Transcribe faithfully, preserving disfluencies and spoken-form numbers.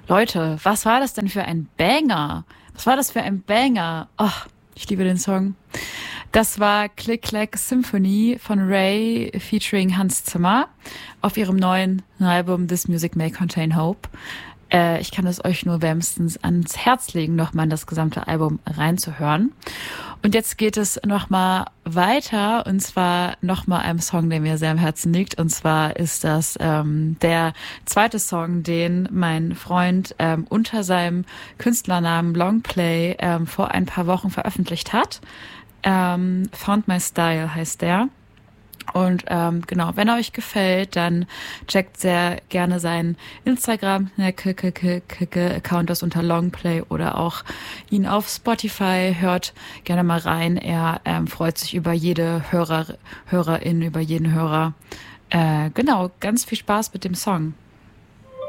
Leute, was war das denn für ein Banger? Was war das für ein Banger? Oh, ich liebe den Song. Das war Click Clack Symphony von Ray featuring Hans Zimmer auf ihrem neuen Album This Music May Contain Hope. Äh, ich kann es euch nur wärmstens ans Herz legen, nochmal in das gesamte Album reinzuhören. Und jetzt geht es nochmal weiter, und zwar nochmal einem Song, der mir sehr am Herzen liegt. Und zwar ist das ähm, der zweite Song, den mein Freund ähm, unter seinem Künstlernamen Longplay ähm, vor ein paar Wochen veröffentlicht hat. Ähm, Found My Style heißt der. Und ähm, genau, wenn er euch gefällt, dann checkt sehr gerne seinen Instagram-Account das unter Longplay oder auch ihn auf Spotify. Hört gerne mal rein. Er ähm, freut sich über jede Hörer, Hörerin, über jeden Hörer. Äh, genau, ganz viel Spaß mit dem Song.